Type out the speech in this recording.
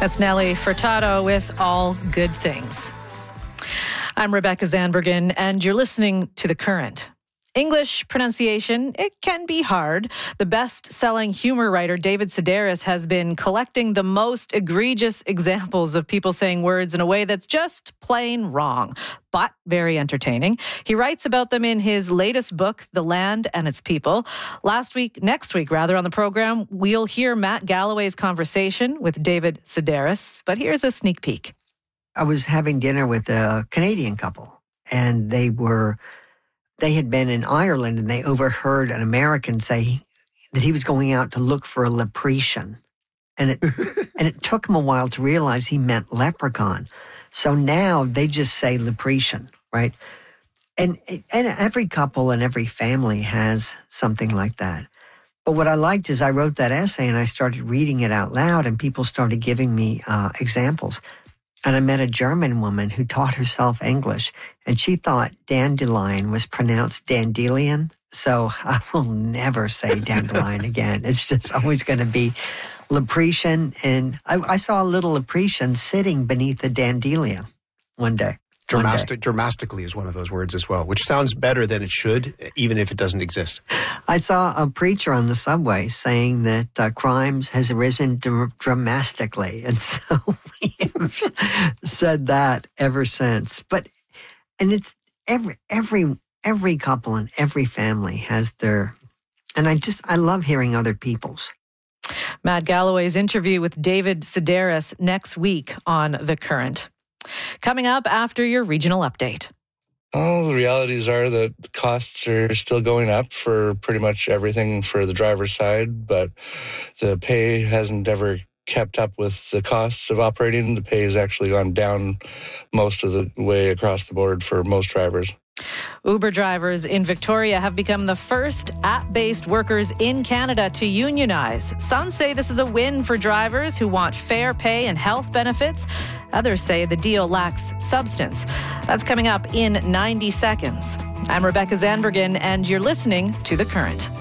That's Nelly Furtado with All Good Things. I'm Rebecca Zandbergen, and you're listening to The Current. English pronunciation, it can be hard. The best-selling humor writer David Sedaris has been collecting the most egregious examples of people saying words in a way that's just plain wrong, but very entertaining. He writes about them in his latest book, The Land and Its People. Next week, on the program, we'll hear Matt Galloway's conversation with David Sedaris, but here's a sneak peek. I was having dinner with a Canadian couple, and they had been in Ireland, and they overheard an American say that he was going out to look for a leprechaun. And it took him a while to realize he meant leprechaun. So now they just say leprechaun, right? And every couple and every family has something like that. But what I liked is I wrote that essay and I started reading it out loud, and people started giving me examples. And I met a German woman who taught herself English, and she thought dandelion was pronounced dandelion. So I will never say dandelion again. It's just always going to be leprechaun. And I saw a little leprechaun sitting beneath a dandelion one day. Dramatically is one of those words as well, which sounds better than it should, even if it doesn't exist. I saw a preacher on the subway saying that crimes has risen dramatically, and so we have said that ever since. And it's every couple and every family has their, and I love hearing other people's. Matt Galloway's interview with David Sedaris next week on The Current. Coming up after your regional update. Well, the realities are that costs are still going up for pretty much everything for the driver's side, but the pay hasn't ever kept up with the costs of operating. The pay has actually gone down most of the way across the board for most drivers. Uber drivers in Victoria have become the first app-based workers in Canada to unionize. Some say this is a win for drivers who want fair pay and health benefits. Others say the deal lacks substance. That's coming up in 90 seconds. I'm Rebecca Zandbergen, and you're listening to The Current.